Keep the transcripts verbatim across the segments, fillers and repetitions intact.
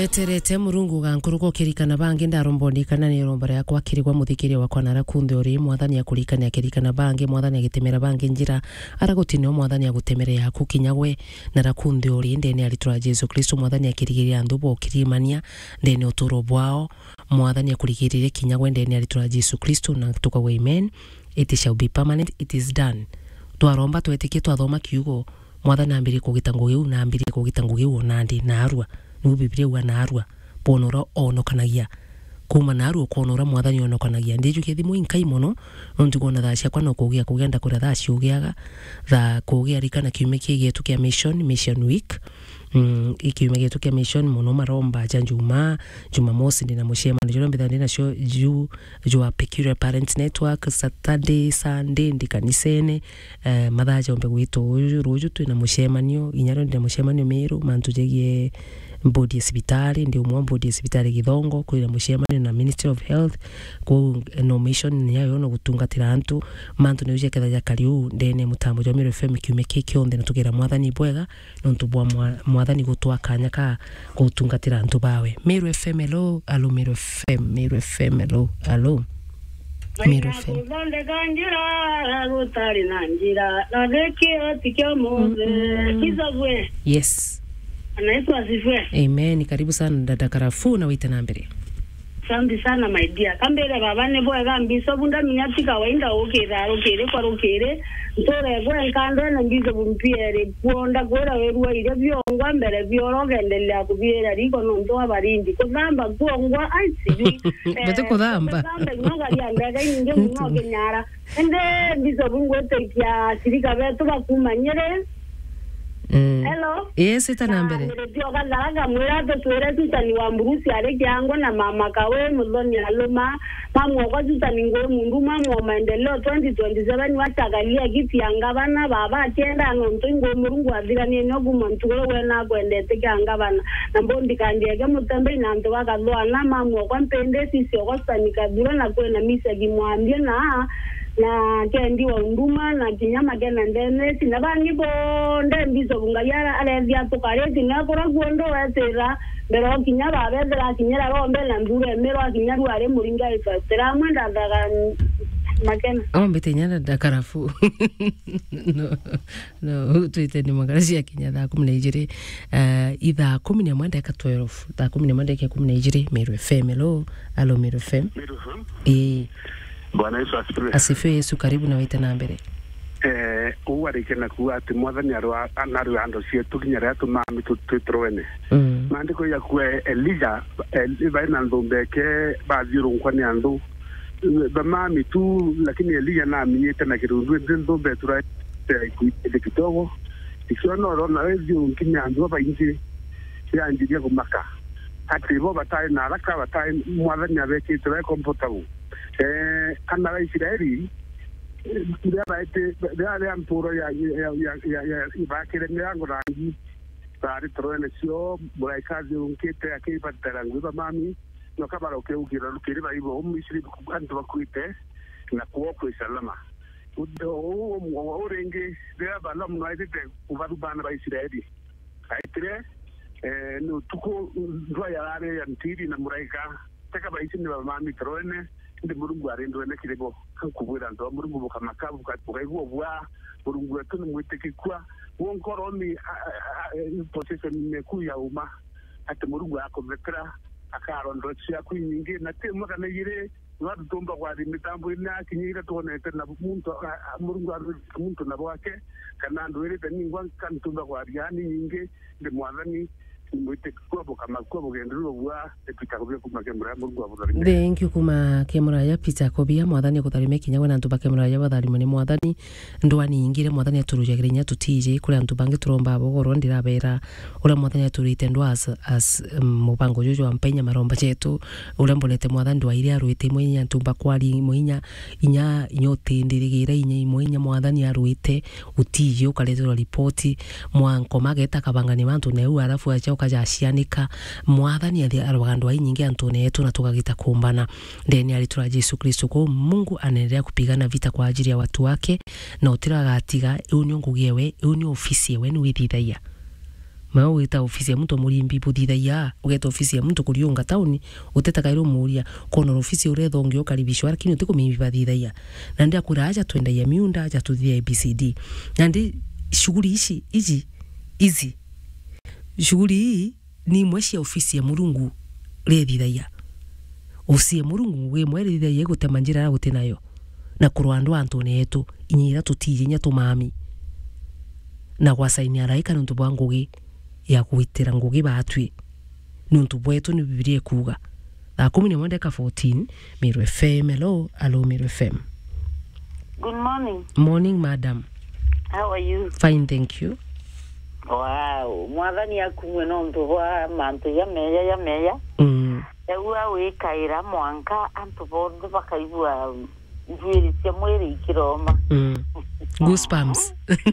Ngeterete murungu gankuruko kirikana bangi ndarombondi kana ni rombara yakwa kirigwa muthikiria wakwa nara kunde uri mwathani akurikana akirikana bangi mwathani agitemera bangi njira aragutinio mwathani agutemere yaku kinyagwe nara kunde uri ndene alitura Jesu Kristo mwathani akirigiria ndubo kirimania ndene uturo bwao mwathani akurigirire kinyagwe ndene alitura Jesu Kristo na tukawe amen. It shall be permanent, it is done. Twaromba twetikie twathoma kiugo mwathani ambiri kugita ngugiu na ambiri kugita ngugiu nandi na arua ni Biblia wa na arua ponora onokanagia kuma na arua konora mwathani onokanagia ndiju kithimo inkai mono nondigona tha cia kwa no kugia kugenda kura tha ciugiaga tha kugia rikana kiume kigetu kia mission mission week mm ikiume getu kia mission mono maromba janjuma Jumamosi ndina mushema ndiro mbithani na cio ju ju Peculiar Parents Network Saturday Sunday ndikanisene uh, mathaja ombe gwitu ruju twina mushemanio inyaro ndina mushemanio miru mantu jegie bodi ya sibitari ndio mwa bodi ya sibitari Githongo kwira mushemanio na Ministry of Health ku no mission nyayo no gutungatira antu mantu ne uje ketha kariu ndene mutambo jo Meru F M kiume kikionde na tugira mwathani bwega no ntubwa mwathani gutwa kanya ka gutungatira antu bawe. Meru F M hello alo Meru F M Meru F M hello alo Meru F M Donde kanjira gutari nanjira na dekio tikio muze kizagwe. Yes. Anaitwa Zifwe. Amen. Karibu sana dada Karafu na wita nambere. Asante sana my dear. Kambere babane boy gambiso bunda minyatika wainda okera okere kwa okere. Ntore gwe nkando na ngizo bumpiere kuonda gora werua ile byongwa mbere byorogendelea kubiera riko nondo abarindi. Kudamba kuongwa aisi. Bete kudamba. Kudamba ngoga ya mbega inge mnoge nyara. Ende bizo bungwete kia sirika betu bakumanyere. Mm. Hello. Yes, ita nambere. Ndio kalaga mwera to twere tutani wa mburusi ale kyango na mama kawe muloni aloma mamwe kwa tutani ngo mundu mamwe wa maendeleo twenty twenty-seven watagalia giti yanga bana baba tenda no ntungo murungu adira ni nyogu manturo wena kwendete kyanga bana nambondi kandiege mutembe na ndo wakadwa na mamwe kwa mpende sisi okostani kadura na kwena misa gimwambie na na kendi wa unduma na kinyama gena ndene sinabangi bonde mbizo bungayara ale vya tokareti na kora guondo wetera bero kinyaba abedra kinyara rombe na ndure mero kinyaru are muringa ifastera mwenda daga makena ombe tenyana dakarafu no no tuite ni magazi kinyada kumi na ijiri uh, idha kumi na mwenda ka twelve da kumi na mwenda ka kumi na ijiri Meru F M hello alo Meru F M eh Bwana Yesu asifiwe. Asifiwe Yesu karibu na wita nambere. Eh uwarike na kuwa ati mwathani arwa anaru ando cie tukinyara tumami tutrowene. Mm. Maandiko ya kuwa Elija baina ndombeke baziru nkwani andu bamami tu lakini Elija na minyete na kirundu ndombe tura kuite kitogo. Ikiona rona wewe unkinya andu ba inji ya inji kumaka. Ati bo batai na raka batai mwathani abeke tura comfortable. Eh kana Israeli ndio baite ndio ampuro ya ya ya ya ibakire miango rangi bari troene sio buraikazi unkete akipatara nguba mami no kabara ukeugira lukiri baibo umisiri kubantu bakwite na kuoko isalama udo urenge ndio bala mwaite kubarubana ba Israeli aitre eh no tuko ndoa ya rare ya ntiri na muraika taka baisi ni mami troene ndi murungu arendo ene kirego kankubwira ndo murungu bukamakabu kabukaigwa bwa murungu wetu mwitekikwa wonkoromi position meku ya uma ati murungu akometera akarondo cia kwinyingi na temo kana yire wadu tomba kwa mitambo ina kinyira tonete na muntu murungu aru muntu na bwake kana ndwere taningwa kan tomba kwa yani nyingi ndi mwathani mwite kwa kama kwa bugendero bwa epitako bya kumakemura murungu abudari. Thank you kuma kemura ya pitako bya mwathani kutharime kinyagwe na ntu bakemura ya bathari mane mwathani ndwani ingire mwathani aturujagire nya tutije kuri antu bangi turomba abogoro ndirabera ura mwathani aturite ndwa as, as um, mubango jojo ampenya maromba chetu ura mbolete mwathani ndwa ile aruite mwenya antu bakwali mwenya inya inyote ndirigira inya imwenya mwathani aruite utije ukaletera ripoti mwanko mageta kabangani bantu neu arafu acha ukaja cianika mwathani athi arwagandwa inyingi antone yetu na tukagita kumbana ndeni alitura Yesu Kristo kwa Mungu anaendelea kupigana vita kwa ajili ya watu wake na utiragatiga unyo ngugewe unyo ofisi yewe ni withithaia ma wita ofisi ya mtu murimbi buthithaia ugeta ofisi ya mtu kuriunga tauni uteta kairo muria kono ofisi uretho ngio karibishwa lakini utiko mimi bathithaia na ndia kuraja twenda ya miunda aja tuthia A B C D na ndi shughuli ici izi izi shughuli hii ni mweshi ya ofisi ya Murungu rethithaia usie Murungu we mwerethithaia gutema njira ya gutinayo na kurwandu antone yetu inyira tutije nya tumami na gwasaini araika nuntu bwa ngugi ya kuitira ngugi batwi nuntu bwetu ni Biblia kuga thaa kumi na moja dakika fourteen Meru F M. Hello, hello Meru F M. Good morning. Morning, madam. How are you? Fine, thank you. Wow, mwathani yakumwe no ntu wa mantu ya meya ya meya. Mm. Ewa we kaira mwanka antu bondo bakaibua njiri cia mwiri ikiroma. Mm. Goosebumps.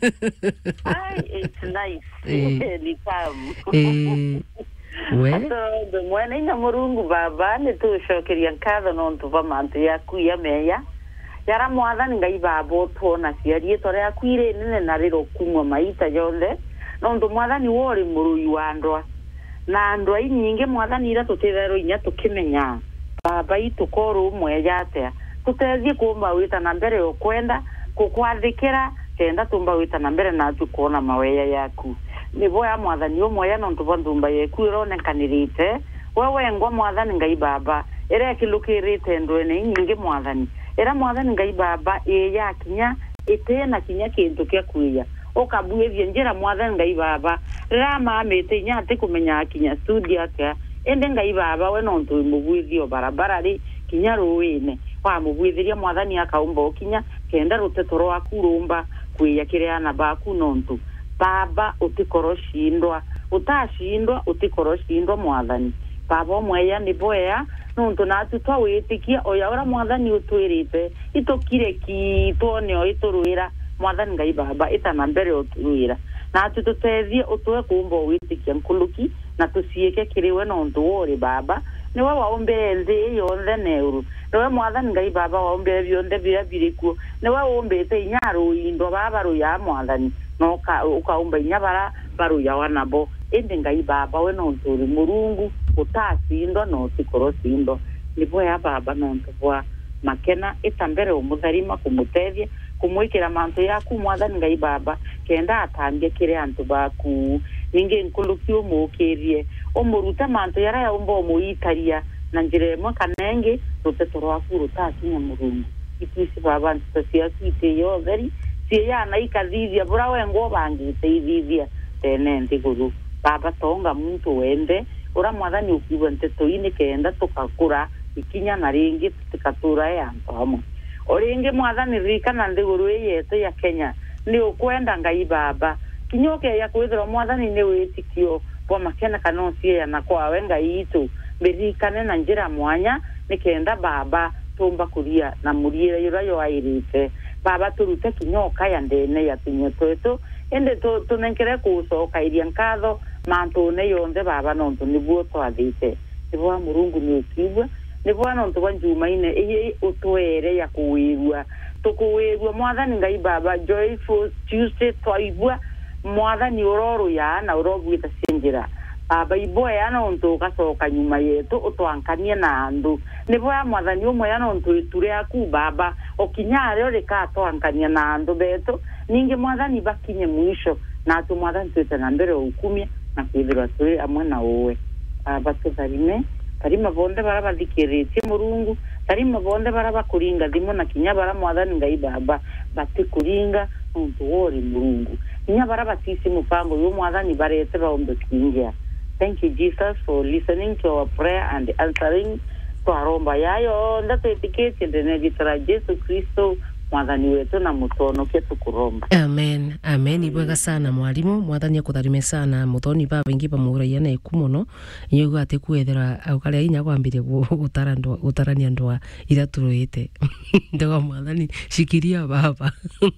Ay, it's nice. Eh. Ni tamu. Eh. We? So, the mwana ina Murungu baba ni tushokeria nkatho no ntu wa mantu yaku ya meya. Yara mwathani ngai baba tuona ciari tore akwire nene na riro kumwa maita yonde no ndu mwathani wori murui wa ndwa na ndwa inyinge mwathani ira tutethero inya tukimenya baba itu koru mwe yate tutethie kumba wita na mbere ukwenda kukwathikira kenda tumba wita na mbere na tukona maweya yaku ni boya mwathani umwe ya no ndu bandumba yeku ironekanirite wewe ngwa mwathani ngai baba ere kilukirite ndwene inyinge mwathani era mwathani ngai baba e ya kinya etena kinya kintu kya kuya okabuye njira mwathani ngai baba rama amete nya ate kumenya kinya studio aka ende ngai baba we no ntu mugwithio barabara ri kinya ruwine wa mugwithiria mwathani akaumba kinya kenda rutetoro wa kurumba kuya kireana baku no ntu baba utikoroshindwa utashindwa utikoroshindwa mwathani baba mweya ni boya nuntu natu twawitikia oya ora mwathani utwirite itokire ki tone o ituruira mwathani ngai baba itana mbere uturuira natu tutethie utwe kumbo witikia nkuluki na tusieke kiriwe nuntu wori baba ni wa waombere nthi yonde neuru ni wa mwathani ngai baba waombere bionde bira birikuo ni wa wombete inyaru indo baba ru ya mwathani no ka ukaumba inyabara baru ya wanabo ende ngai baba we nuntu uri Murungu utasindo no tikorosindo nibo ya baba no ntwa makena itambere umutharima kumutethia kumwikira mantu yaku mwathani ngai baba kenda atambie kire antu baku ninge nkuluki umukirie umuruta mantu yara ya umbo muitaria na njire mwe kanenge ruteto rwaku rutasinya Murungu ituisi baba ntasiya kite yo theri sie yana ikathithia bura we ngo bangite ithithia tene ndiguru baba tonga muntu wende ura mwathani ukiwa nteto ine kenda tukakura ikinya na ringi tukatura ya mpamo oringi mwathani rika na ndiguru yete ya Kenya ni ukwenda ngai baba kinyoke ya kwithira mwathani ni witikio kwa makena kanosie ya na kwa wenga itu birikane na njira mwanya ni kenda baba tumba kuria na muriere yura yo airite baba turute kinyoka ya ndene ya tinyo twetu ende to tunenkere kusoka iria nkatho mantu ne yonde baba nontu nibuo twathite nibuo Murungu ni ukibwa nibuo nontu wa njumaine eye utwere ya kuwirwa tukuwirwa mwathani ngai baba joyful Tuesday twaibwa mwathani uroro ya na urobwita sinjira baba ibo ya nontu gasoka nyuma yetu utwankanie na andu nibuo mwathani umwe ya nontu iture aku baba okinyare ore ka twankania na andu beto ninge mwathani bakinye mwisho na tu mwathani tuta na mbere ukumia na kwithirwa turi amwe na uwe batu tharime tarima bonde bara bathikiritie Murungu tarima bonde bara bakuringa thimo na kinya bara mwathani ngai baba bati kuringa ntu wori Murungu kinya bara batisi mupango yo mwathani barete baombe kingia. Thank you Jesus for listening to our prayer and answering to aromba yayo ndate tiketi ndene bitara Yesu Kristo mwathani wetu na mutono ketu kuromba. Amen. Amen. Ibwega sana mwalimu mwathani akutharime sana mutoni baba ingi bamuraia na ikumono nyuga ate kuethera ukale inya kwambire gutarandwa gutarania ndwa ira turuite ndaga mwathani shikiria baba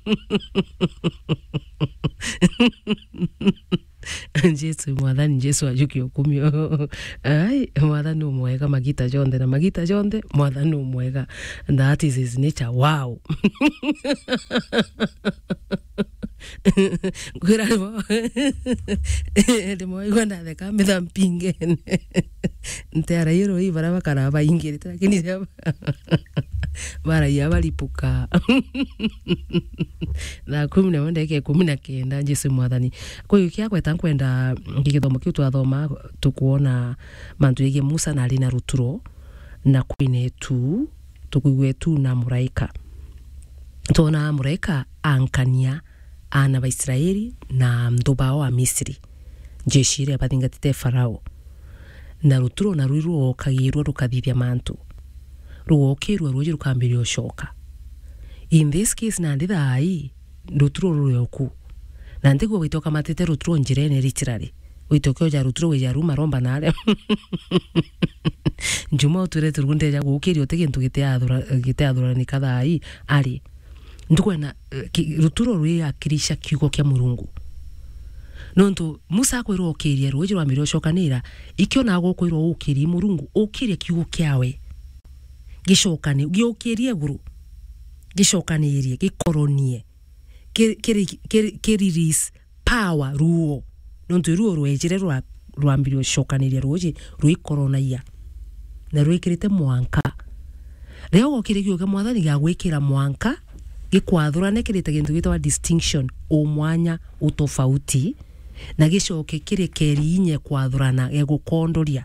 Jesu mwathani Jesu ajukio kumio ai mwathani umwega magita jonde na magita jonde mwathani umwega that is his nature. Wow. Kwira mo. Demo igona de ka me dan pingen. Ntera yero i bara bakara ba ingiri lakini bara ya balipuka. Na kumi na moja ke kumi na kenda Jesu mwathani. Kwa hiyo kia kweta kwenda ngigithomo kiu twathoma tukuona mantu yege Musa na alina ruturo na kwine tu tukugwe tu na muraika. Tona muraika ankania ana ba Israeli na mdobao wa Misri. Jeshi ria bathingatite Farao. Na ruturo na ruiru okagirwo rukathithia mantu. Ruokirwo ruji rukambirio shoka. In this case na nditha ai ruturo ruyoku. Na ndiko witoka matete ruturo njirene literally. Witokyo ja ruturo we ja ruma romba nale. Njuma uture turunde ja gukirio tekintu giteathura giteathura ni kadha ai ali. Ndiko na ruturo rwe akirisha kiugo kya Murungu. Nonto Musa kwiro okirie ruji rwamirio shokanira ikyo nago kwiro ukiri Murungu okirie kiugo kyawe. Gishokani giokirie guru. Gishokanirie gikoronie. Kiri kiri kiri power ruo. Nonto ruo rwejire rwa rwambirio shokanirie ruji ruikoronaia. Na ruikirite mwanka. Leo gokire kiugo kya Mwathani ga gwikira mwanka gikwathura nekirite gintu gitwa distinction o mwanya utofauti na gicoke kiri kerinye kwathurana egukondoria.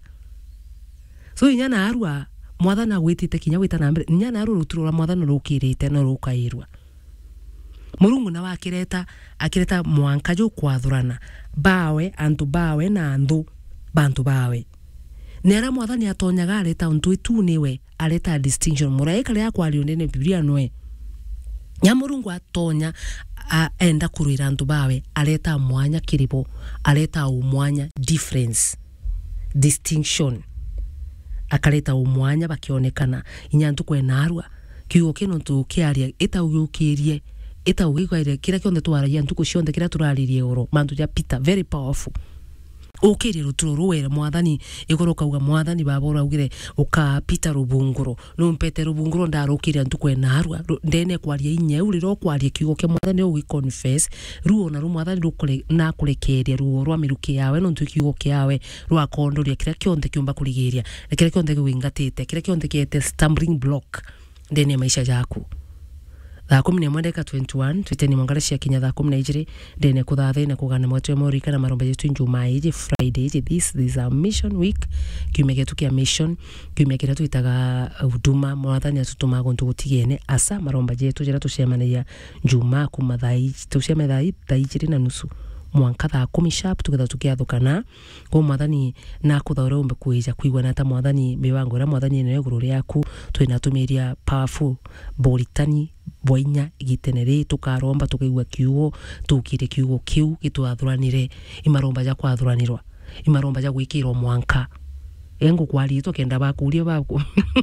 So inyana arua Mwathani agwitite kinya witana mbere inyana aru ruturo Mwathani rukirite no rukairwa. Murungu na wakireta akireta mwanka jo kwathurana bawe antu bawe na andu bantu bawe. Nera Mwathani atonyaga aleta untu itu niwe aleta distinction muraika ria kwali ndene Biblia noe. Nya Murungu atonya a enda kuruira antu bawe aleta mwanya kiribo aleta umwanya difference distinction akaleta umwanya bakionekana inyantu kwena arua kiugo kino tukiaria eta ugiukirie eta ugigwaire kira kionde twaragia ntuko cionde kira turaririe oro mantu ja Peter very powerful. Ukiri ruturo ruwere Mwathani igoro kauga Mwathani babora ugire uka Peter rubunguro no mpete rubunguro ndarukire ntuko ena arua ndene kwaria inye uriro kwaria kiugo kya Mwathani ugi confess ruo na ru Mwathani rukore na kurekeria ruo rwa miruki yawe no ntukiugo kyawe rwa kondoria kira kionde kiumba kurigiria kira kionde gwingatite kira kionde kiete stumbling block ndene maisha yaku. Thaa kumi na moja twenty-one twiteni mwangara cia kinya thaa kumi na igiri ndene kuthatha na kugana mwetu morika na maromba yetu njuma iji Friday iji this this a mission week kiume getu kia mission kiume kira twitaga huduma Mwathani atutuma gontu gutigene asa maromba yetu jira tucemanagia njuma kuma thaa tuceme thaa igiri na nusu mwanka thaa kumi sharp tugetha tukiathukana ko Mwathani na kuthaura umbe kuija kuigwa na ta Mwathani miwango ra Mwathani ne gururi yaku twina tumiria powerful boritani boinya igitenere tukaromba tukaigwa kiugo tukire kiugo kiu gitwathuranire imaromba ja kwathuranirwa imaromba ja gwikirwo mwanka engo kwali to kenda bakuria baku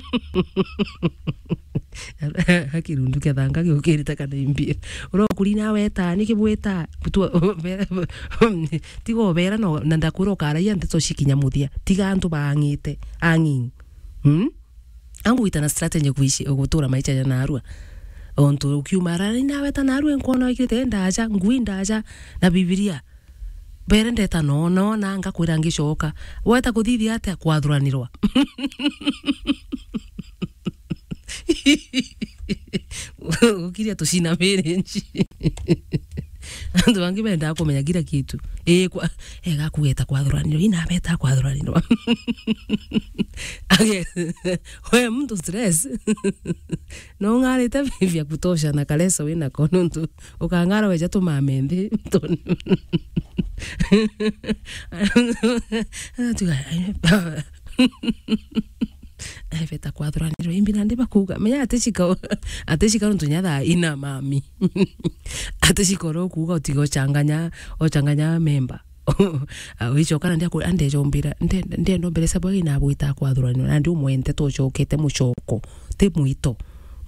hakirundu ke thanga giukirita kana imbia uro kuri nawe ta ni kibweta tigo bera no nanda kuro karaia nteto shikinya muthia tiga antu bangite angi hm angu itana strategy kuishi gutura maicha ya narua onto ukiumara ni nawe ta narua nkono ikite ndaja ngui ndaja na Biblia bere ndeta no no na anga kwira ngishoka weta kuthithi ate kwathuranirwa ukiria tucina merenji andu bangi benda kumenya gira kitu eh kwa ega kugeta kwathuranirwa ina beta kwathuranirwa age we mtu stress no ngare ta vya kutosha na kaleso wina konuntu ukangara weja tumamende mtoni eh beta kwathuranirwa imbina ndiba kuga menya ateshika ateshika ntunyatha ina mami ateshikoro kuga utigo changanya o changanya member wicho kana ndia ku ande jombira ndende ndombere sabwa ina bwita kwathuranirwa ndi umwente to chokete muchoko te muito